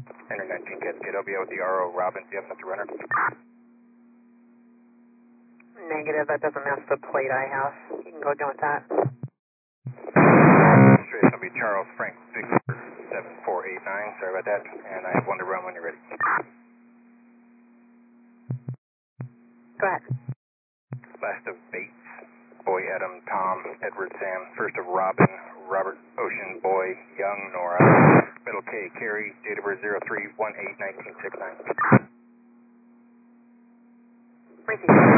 Enter 19 Cats KW with the RO Robin. Do you have Mr. Runner? Negative, that doesn't match the plate I have. You can go again with that. Straight, it's going to be Charles Frank Victor 7489. Sorry about that. And I have one to run when you're ready. Go ahead. Last of Bates, Boy Adam, Tom, Edward Sam. First of Robin, Robert Ocean, Boy, Young, Nora. Middle K, Carrie, date of birth 03-18-1969. Receive.